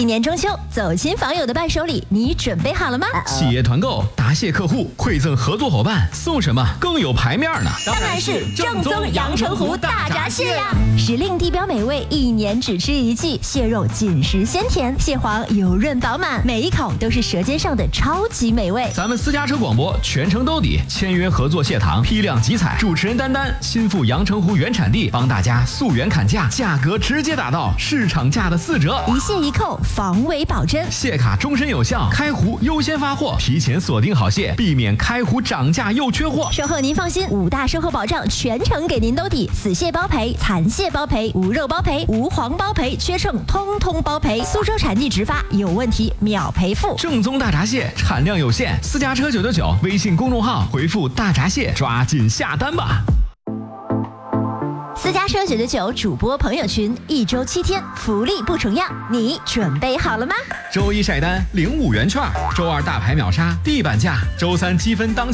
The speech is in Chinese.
今年中秋，走亲访友的伴手礼，你准备好了吗？ 企业团购，答谢客户，馈赠合作伙伴，送什么更有排面呢？ 当然是正宗阳澄湖大闸蟹呀！时令地标美味，一年只吃一季，蟹肉紧实鲜甜，蟹黄油润饱满，每一口都是舌尖上的超级美味。 咱们私家车广播全程兜底，签约合作蟹塘，批量集采，主持人丹丹亲赴阳澄湖原产地，帮大家溯源砍价，价格直接打到市场价的4折， 一蟹一扣，防伪保真， 蟹卡终身有效，开湖优先发货，提前锁定好蟹，避免开湖涨价又缺货。 售后您放心，5大售后保障全程给您兜底，死蟹包赔，残蟹包赔，无肉包赔，无黄包赔，缺秤通通包赔。苏州产地直发，有问题秒赔付。 正宗大闸蟹产量有限，私家车999微信公众号回复大闸蟹，抓紧下单吧。 私家车999主播朋友群，1周7天，福利不重样，你准备好了吗？ 周一晒单领5元券，周二大牌秒杀地板价，周三积分当